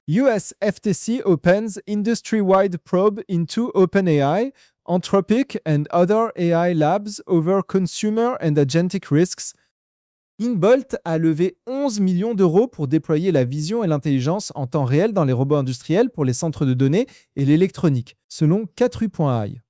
US FTC opens industry-wide probe into OpenAI, Anthropic and other AI labs over consumer and agentic risks. Inbolt a levé 11 millions d'euros pour déployer la vision et l'intelligence en temps réel dans les robots industriels pour les centres de données et l'électronique, selon 4U.ai.